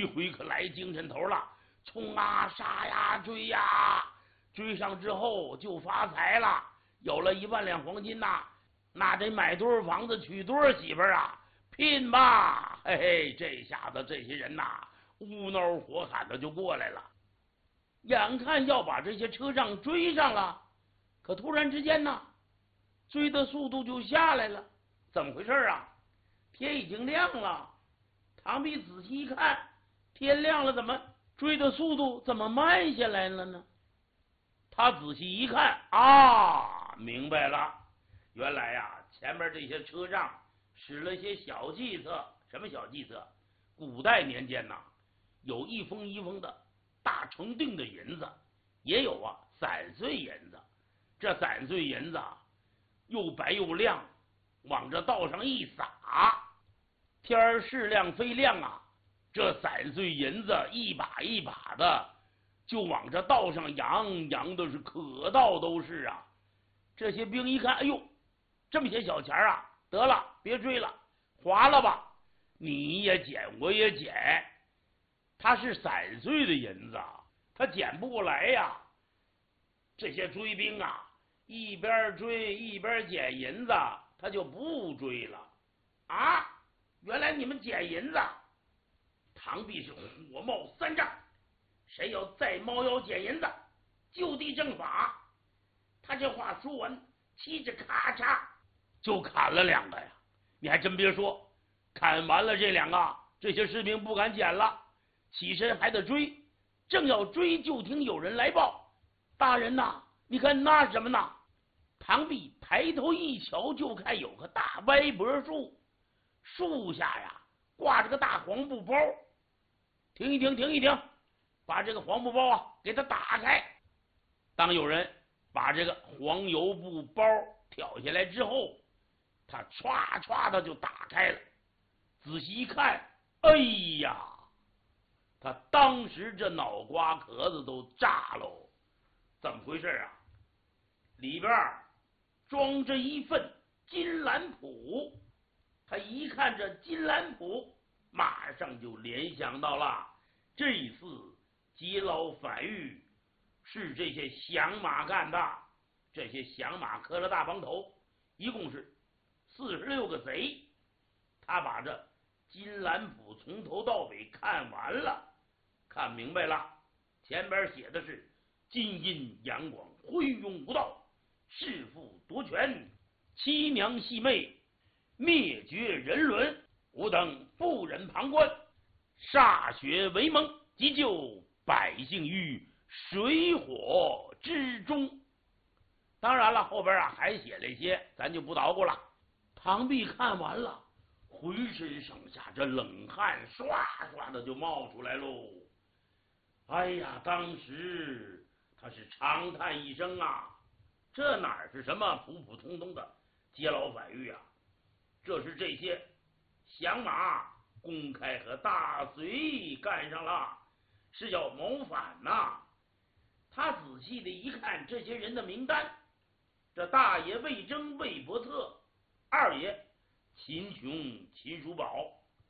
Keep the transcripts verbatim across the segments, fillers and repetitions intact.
回可来精神头了，冲啊杀呀追呀，追上之后就发财了，有了一万两黄金呐、啊，那得买多少房子娶多少媳妇啊，拼吧！嘿嘿，这下子这些人呐、啊，乌哝火喊的就过来了，眼看要把这些车仗追上了，可突然之间呢，追的速度就下来了，怎么回事啊？天已经亮了，唐弼仔细一看，天亮了，怎么追的速度怎么慢下来了呢？他仔细一看啊，明白了，原来呀、啊，前面这些车仗使了些小计策。什么小计策？古代年间呐，有一封一封的大成锭的银子，也有啊散碎银子。这散碎银子啊，又白又亮，往这道上一撒，天儿是亮非亮啊，这散碎银子一把一把的就往这道上扬，扬的是可道都是啊。这些兵一看，哎呦，这么些小钱啊，得了，别追了，划了吧，你也捡我也捡，它是散碎的银子，他捡不过来呀。这些追兵啊，一边追一边捡银子，他就不追了啊！原来你们捡银子！唐弼是火冒三丈，谁要再猫腰捡银子，就地正法。他这话说完，气着咔嚓就砍了两个呀！你还真别说，砍完了这两个，这些士兵不敢捡了，起身还得追。正要追，就听有人来报。大人呐，你看那是什么呢？唐弼抬头一瞧，就看有个大歪脖树，树下呀挂着个大黄布包。停一停，停一停，把这个黄布包啊给它打开。当有人把这个黄油布包挑下来之后，他歘歘的就打开了。仔细一看，哎呀，他当时这脑瓜壳子都炸喽！怎么回事啊？里边装着一份金兰谱，他一看这金兰谱，马上就联想到了这次劫牢反狱是这些响马干的。这些响马磕了大帮头，一共是四十六个贼。他把这金兰谱从头到尾看完了，看明白了，前边写的是金阴阳广，昏庸无道，弑父夺权，欺娘戏妹，灭绝人伦，吾等不忍旁观，歃血为盟，急救百姓于水火之中。当然了，后边啊还写了一些，咱就不捣鼓了。唐弼看完了，浑身上下这冷汗唰唰的就冒出来喽。哎呀，当时他是长叹一声啊，这哪是什么普普通通的劫牢反狱啊，这是这些响马公开和大隋干上了，是要谋反呐、啊。他仔细的一看这些人的名单，这大爷魏征、魏伯特，二爷秦琼、秦叔宝，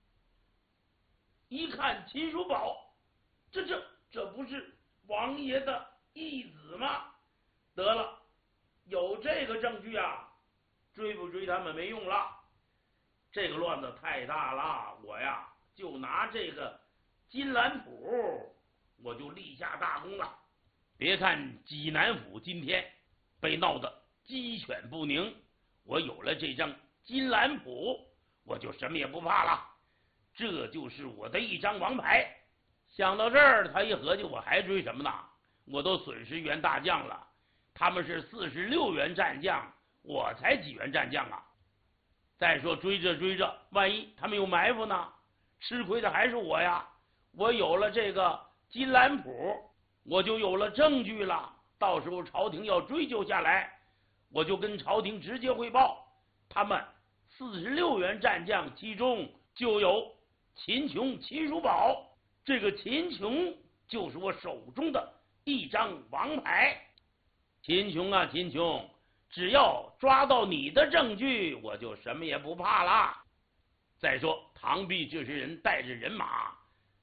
一看秦叔宝，这这这不是王爷的义子吗？得了，有这个证据啊，追不追他们没用了。这个乱子太大了，我呀就拿这个金兰谱，我就立下大功了。别看济南府今天被闹得鸡犬不宁，我有了这张金兰谱，我就什么也不怕了。这就是我的一张王牌。想到这儿，他一合计，我还追什么呢？我都损失员大将了，他们是四十六员战将，我才几员战将啊！再说追着追着，万一他们有埋伏呢？吃亏的还是我呀！我有了这个金兰谱，我就有了证据了。到时候朝廷要追究下来，我就跟朝廷直接汇报，他们四十六员战将其中就有秦琼、秦叔宝。这个秦琼就是我手中的一张王牌。秦琼啊秦琼，只要抓到你的证据，我就什么也不怕了。再说唐弼这些人带着人马